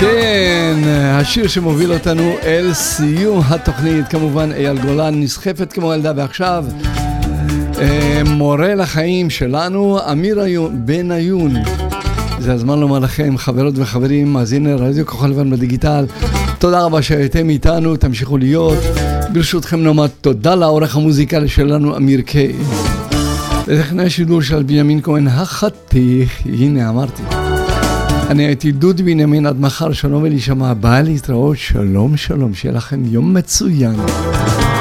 כן, השיר שמוביל אותנו אל סיום התוכנית, כמובן אייל גולן, נסחפת כמו ילדה, ועכשיו מורה לחיים שלנו, אמיר בן עיון. זה הזמן לומר לכם, חברות וחברים, מאזיני רדיו כחול לבן בדיגיטל, תודה רבה שהייתם איתנו, תמשיכו להיות. ברשותכם נאמר תודה לעורך המוזיקלי שלנו, אמיר קיי. לטכנאי השידור של בנימין כהן החתיך, הנה אמרתי. אני הייתי דוד בנימין, עד מחר, שלום ולהישמע, ביי להתראות, שלום שלום, שיהיה לכם יום מצוין.